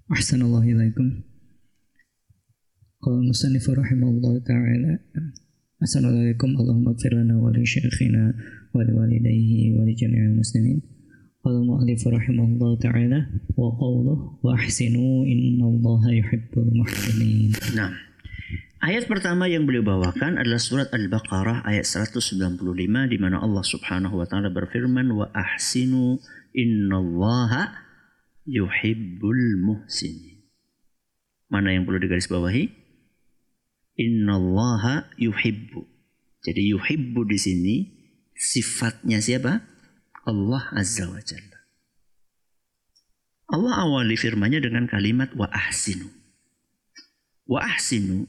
Ahsanallahu ilaikum. Qala musannif rahimahullah ta'ala. Assalamualaikum Allahumma ighfir lana wa li syekhina wa li walidayhi wa li jami'il muslimin. Qala mu'allif rahimahullah ta'ala wa qawluhu wa ahsinu innallaha yuhibbul muhsinin. Nah, ayat pertama yang beliau bawakan adalah surat Al-Baqarah ayat 195 di mana Allah Subhanahu wa taala berfirman wa ahsinu innallaha yuhibbul muhsinin. Mana yang perlu digarisbawahi? Innallaha yuhibbu. Jadi yuhibbu di sini sifatnya siapa? Allah Azza wa Jalla. Allah awali firman-Nya dengan kalimat wa ahsinu. Wa ahsinu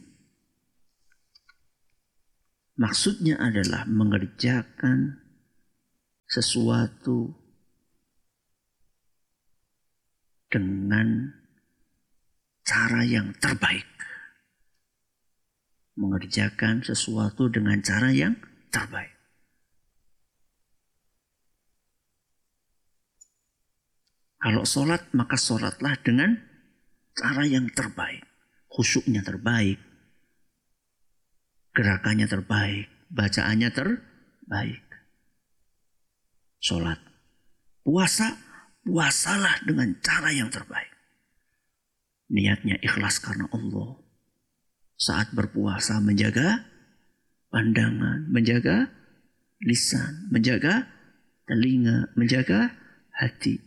maksudnya adalah mengerjakan sesuatu dengan cara yang terbaik. Mengerjakan sesuatu dengan cara yang terbaik. Kalau sholat, maka sholatlah dengan cara yang terbaik. Khusyuknya terbaik. Gerakannya terbaik. Bacaannya terbaik. Sholat. Puasalah dengan cara yang terbaik. Niatnya ikhlas karena Allah. Saat berpuasa menjaga pandangan, menjaga lisan, menjaga telinga, menjaga hati.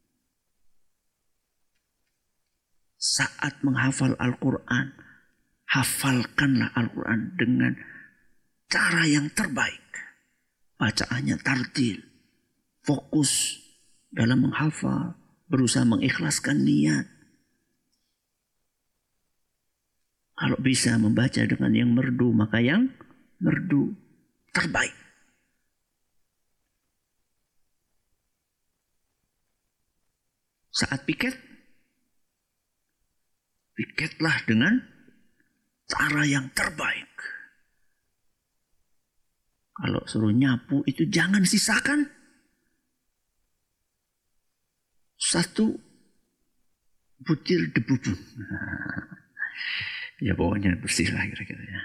Saat menghafal Al-Quran, hafalkanlah Al-Quran dengan cara yang terbaik. Bacaannya tartil, fokus dalam menghafal, berusaha mengikhlaskan niat. Kalau bisa membaca dengan yang merdu, maka yang merdu terbaik. Saat piketlah dengan cara yang terbaik. Kalau suruh nyapu itu jangan sisakan satu butir debu. Ya pokoknya bersih lah kira-kira ya.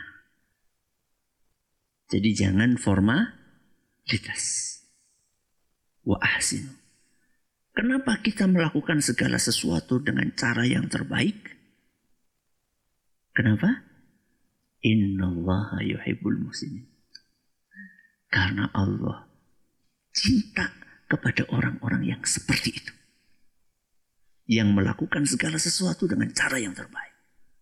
Jadi jangan formalitas. Wa ahsinu. Kenapa kita melakukan segala sesuatu dengan cara yang terbaik? Kenapa? Innallaha yuhibbul muhsinin. Karena Allah cinta kepada orang-orang yang seperti itu. Yang melakukan segala sesuatu dengan cara yang terbaik.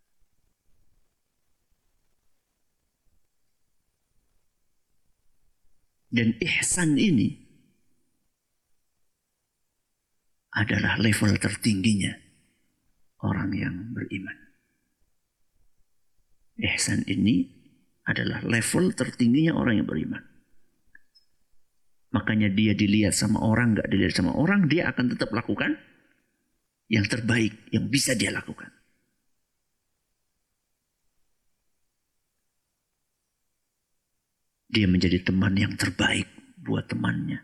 Dan ihsan ini adalah level tertingginya orang yang beriman. Ihsan ini adalah level tertingginya orang yang beriman. Makanya dia dilihat sama orang, gak dilihat sama orang, dia akan tetap lakukan yang terbaik, yang bisa dia lakukan. Dia menjadi teman yang terbaik buat temannya.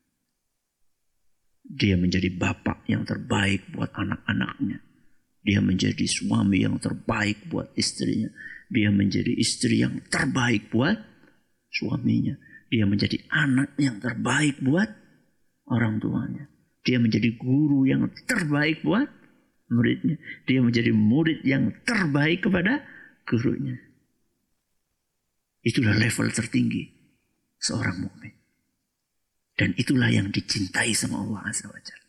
Dia menjadi bapak yang terbaik buat anak-anaknya. Dia menjadi suami yang terbaik buat istrinya. Dia menjadi istri yang terbaik buat suaminya. Dia menjadi anak yang terbaik buat orang tuanya. Dia menjadi guru yang terbaik buat muridnya. Dia menjadi murid yang terbaik kepada gurunya. Itulah level tertinggi seorang mukmin. Dan itulah yang dicintai sama Allah Azza wa Jalla.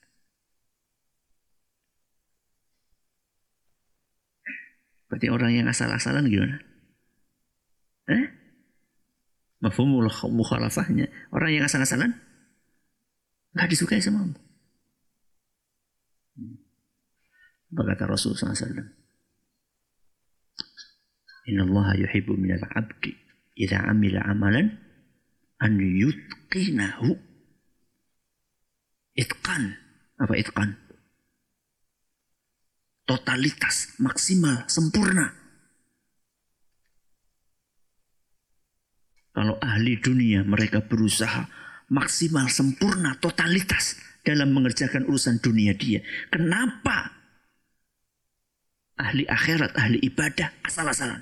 Berarti orang yang asal-asalan gimana? Mafhumul mukhalafahnya. Orang yang asal-asalan gak disukai sama Allah. Apa kata Rasulullah SAW? Inna Allah yuhibbu minal abdi idza amila amalan an yutqinahu. Itqan. Apa itqan? Totalitas, maksimal, sempurna. Kalau ahli dunia mereka berusaha maksimal, sempurna, totalitas dalam mengerjakan urusan dunia dia. Kenapa ahli akhirat, ahli ibadah, asal-asalan.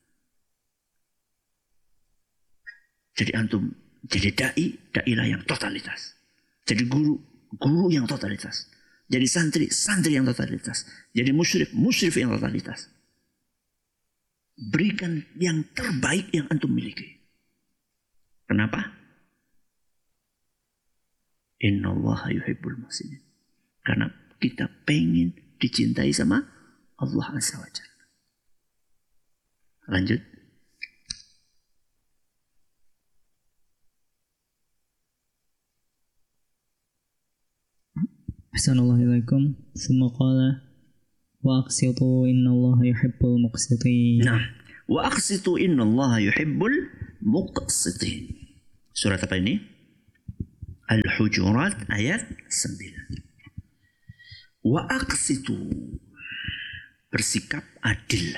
Jadi antum jadi da'ilah yang totalitas. Jadi guru yang totalitas. Jadi santri yang totalitas. Jadi musyrif yang totalitas. Berikan yang terbaik yang antum miliki. Kenapa? Innallaha yuhibbul muhsinin. Karena kita pengen dicintai sama Allah Azza wa Jalla. Lanjut. Assalamualaikum. Summa qala wa aqsitu innallaha yuhibbul muqsitin. Nah, wa aqsitu innallaha yuhibbul muqsitin. Surat apa ini? Al-Hujurat ayat 9. Wa aqsitu, bersikap adil.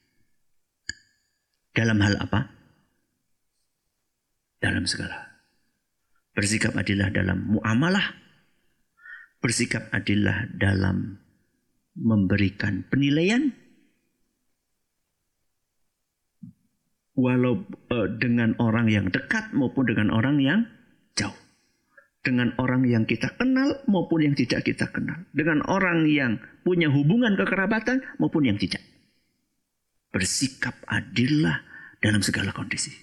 Dalam hal apa? Dalam segala. Bersikap adillah dalam muamalah. Bersikap adillah dalam memberikan penilaian. Walau dengan orang yang dekat maupun dengan orang yang jauh. Dengan orang yang kita kenal maupun yang tidak kita kenal. Dengan orang yang punya hubungan kekerabatan maupun yang tidak. Bersikap adillah dalam segala kondisi.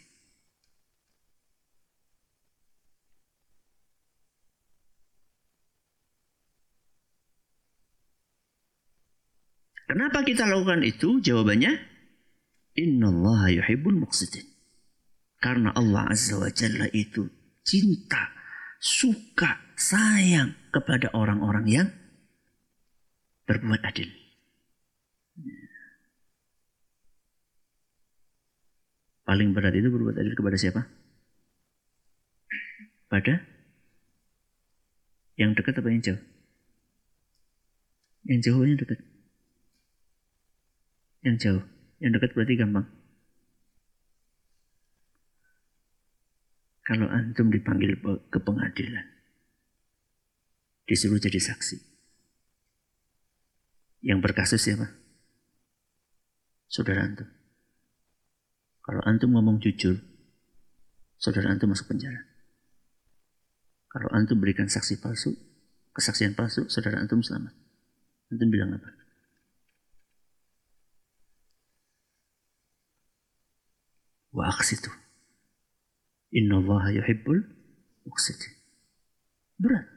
Kenapa kita lakukan itu? Jawabannya, innallaha yuhibbul muqsitin. Karena Allah Azza wa Jalla itu cinta, suka, sayang kepada orang-orang yang berbuat adil. Paling berat itu berbuat adil kepada siapa? Pada yang dekat apa yang jauh? Yang jauh yang dekat? Yang jauh. Yang dekat berarti gampang. Kalau antum dipanggil ke pengadilan, disuruh jadi saksi, yang berkasus siapa? Saudara antum. Kalau antum ngomong jujur, saudara antum masuk penjara. Kalau antum berikan saksi palsu, kesaksian palsu, saudara antum selamat. Antum bilang apa? Wa aqsitu innallaha yuhibbul muqsitin. Berat.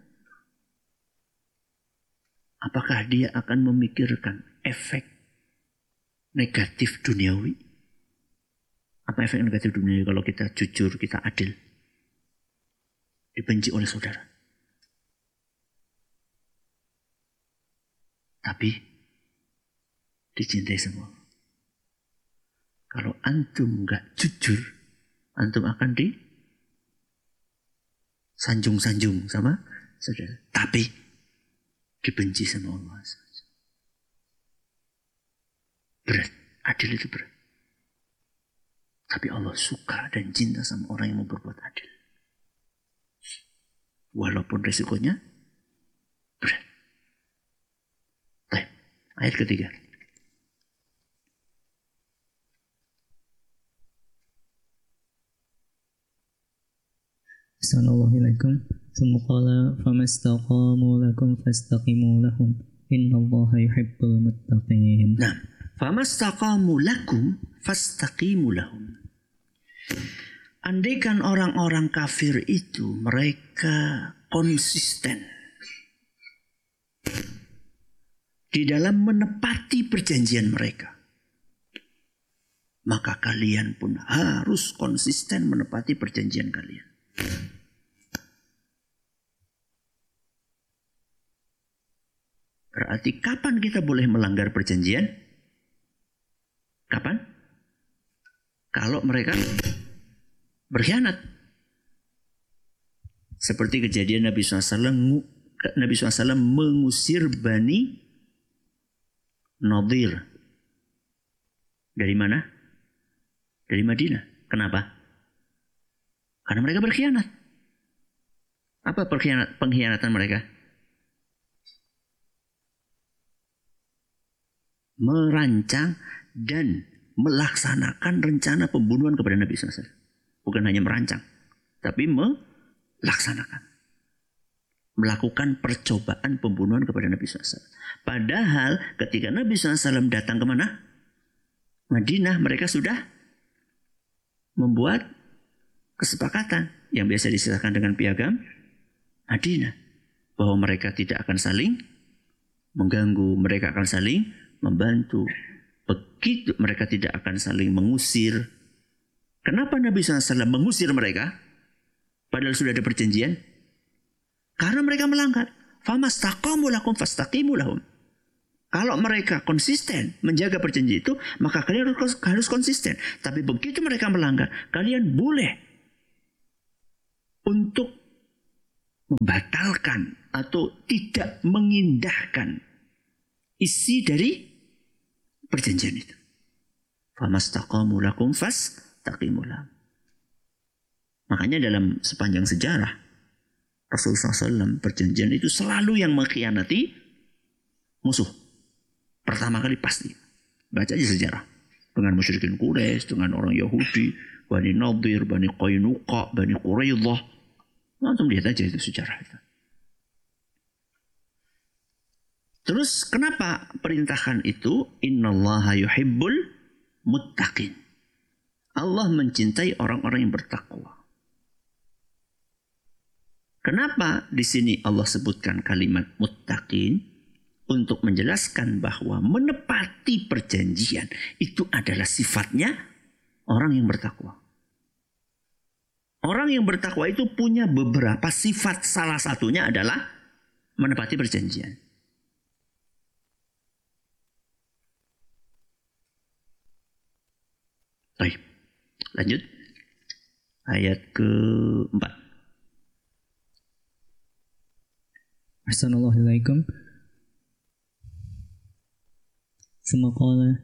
Apakah dia akan memikirkan efek negatif duniawi? Apa efek negatif duniawi kalau kita jujur, kita adil? Dibenci oleh saudara. Tapi dicintai semua. Kalau antum nggak jujur, antum akan sanjung-sanjung sama saudara. Tapi dibenci sama Allah. Berat, adil itu berat. Tapi Allah suka dan cinta sama orang yang mau berbuat adil. Walaupun resikonya berat. Baik, ayat ketiga. Assalamualaikum. Thumma qala famastaqamu lakum fastaqimu lahum innallaha yuhibbul muttaqin. Nah, famastaqamu lakum fastaqimu lahum. Andaikan orang-orang kafir itu mereka konsisten di dalam menepati perjanjian mereka, maka kalian pun harus konsisten menepati perjanjian kalian. Berarti kapan kita boleh melanggar perjanjian? Kapan? Kalau mereka berkhianat. Seperti kejadian Nabi SAW mengusir Bani Nadir. Dari mana? Dari Madinah. Kenapa? Karena mereka berkhianat. Apa pengkhianatan mereka? merancang dan melaksanakan rencana pembunuhan kepada Nabi SAW. Bukan hanya merancang, tapi melaksanakan. Melakukan percobaan pembunuhan kepada Nabi SAW. Padahal ketika Nabi SAW datang kemana? Madinah, mereka sudah membuat kesepakatan yang biasa disisahkan dengan piagam Madinah. Bahwa mereka tidak akan saling mengganggu, mereka akan saling membantu. Begitu mereka tidak akan saling mengusir. Kenapa Nabi SAW mengusir mereka? Padahal sudah ada perjanjian. Karena mereka melanggar. Famastaqamu lakum fastaqimu lahum. Kalau mereka konsisten menjaga perjanjian itu, maka kalian harus konsisten. Tapi begitu mereka melanggar, kalian boleh untuk membatalkan atau tidak mengindahkan isi dari perjanjian itu. Famastaqamu lakum fastaqimu lahum. Makanya dalam sepanjang sejarah Rasulullah SAW perjanjian itu selalu yang mengkhianati musuh. Pertama kali pasti. Baca aja sejarah. Dengan musyrikin Quraisy, dengan orang Yahudi, Bani Nadir, Bani Qainuqa, Bani Quraidah. Langsung lihat aja itu sejarah itu. Terus kenapa perintahan itu? Innallaha yuhibbul muttaqin. Allah mencintai orang-orang yang bertakwa. Kenapa di sini Allah sebutkan kalimat muttaqin? Untuk menjelaskan bahwa menepati perjanjian itu adalah sifatnya orang yang bertakwa. Orang yang bertakwa itu punya beberapa sifat. Salah satunya adalah menepati perjanjian. Baik, lanjut. Ayat keempat. Assalamualaikum. Suma qala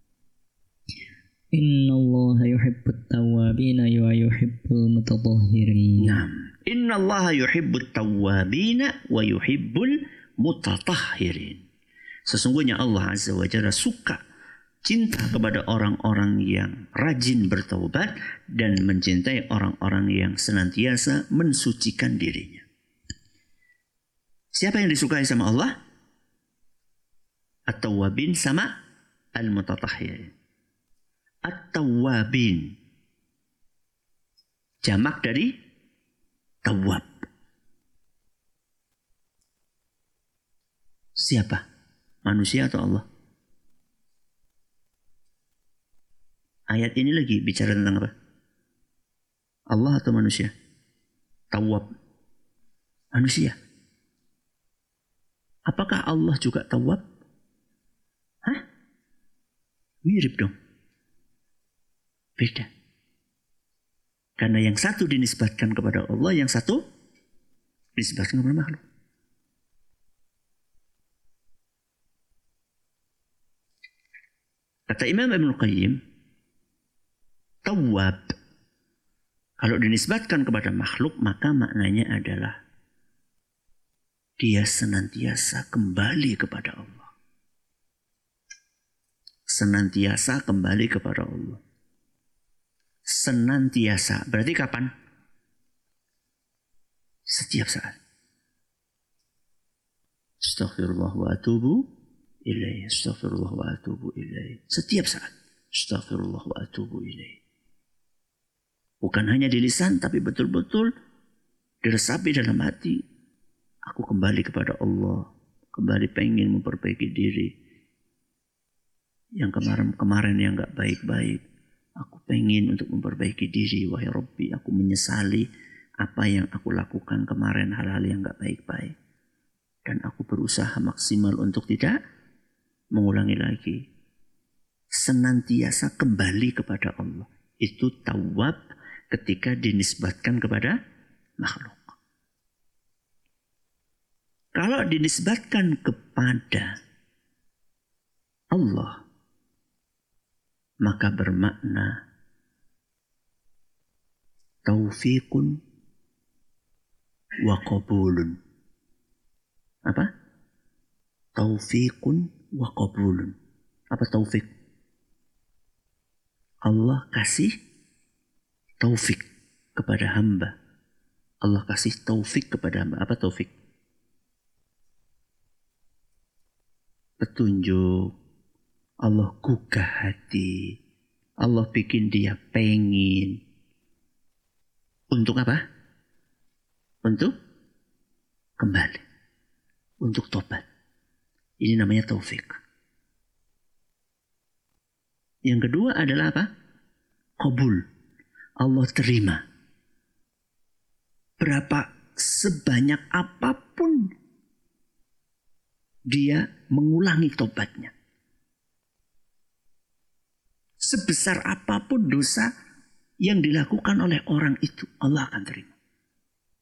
innallaha yuhibbut tawwabina wa yuhibbul mutatahhirin. Innallaha yuhibbut tawwabina wa yuhibbul mutatahhirin. Sesungguhnya Allah Azza wa Jalla suka, cinta kepada orang-orang yang rajin bertaubat dan mencintai orang-orang yang senantiasa mensucikan dirinya. Siapa yang disukai sama Allah? At-tawwabin sama al-mutatahhirin. At-tawwabin jamak dari tawwab. Siapa? Manusia atau Allah? Ayat ini lagi bicara tentang apa? Allah atau manusia? Tawwab. Manusia. Apakah Allah juga tawwab? Hah? Mirip dong. Beda. Karena yang satu dinisbatkan kepada Allah, yang satu dinisbatkan kepada makhluk. Kata Imam Ibn Qayyim, tawwab kalau dinisbatkan kepada makhluk, maka maknanya adalah dia senantiasa kembali kepada Allah. Senantiasa kembali kepada Allah. Senantiasa. Berarti kapan? Setiap saat. Astaghfirullah wa atubu ilaih. Astaghfirullah wa atubu ilaih. Setiap saat. Astaghfirullah wa atubu ilaih. Bukan hanya di lisan, tapi betul-betul diresapi dalam hati. Aku kembali kepada Allah. Kembali pengen memperbaiki diri. Yang kemarin yang gak baik-baik. Aku pengen untuk memperbaiki diri. Wahai Rabbi, aku menyesali apa yang aku lakukan kemarin, hal-hal yang gak baik-baik. Dan aku berusaha maksimal untuk tidak mengulangi lagi. Senantiasa kembali kepada Allah. Itu tawwab ketika dinisbatkan kepada makhluk. Kalau dinisbatkan kepada Allah, maka bermakna taufiqun wa qabulun. Apa? Taufiqun wa qabulun. Apa taufik? Allah kasih taufik kepada hamba. Allah kasih taufik kepada hamba. Apa taufik? Petunjuk. Allah gugah hati. Allah bikin dia pengen. Untuk apa? Untuk kembali. Untuk tobat. Ini namanya taufik. Yang kedua adalah apa? Qabul. Allah terima. Berapa sebanyak apapun dia mengulangi tobatnya. Sebesar apapun dosa yang dilakukan oleh orang itu, Allah akan terima.